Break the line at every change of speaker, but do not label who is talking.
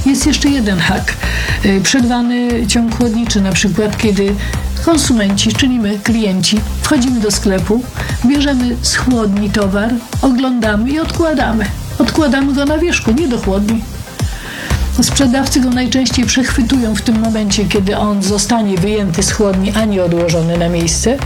Jest jeszcze jeden hak. Przerwany ciąg chłodniczy, na przykład kiedy konsumenci, czyli my, klienci, wchodzimy do sklepu, bierzemy z chłodni towar, oglądamy i odkładamy. Odkładamy go na wierzchu, nie do chłodni. Sprzedawcy go najczęściej przechwytują w tym momencie, kiedy on zostanie wyjęty z chłodni, a nie odłożony na miejsce.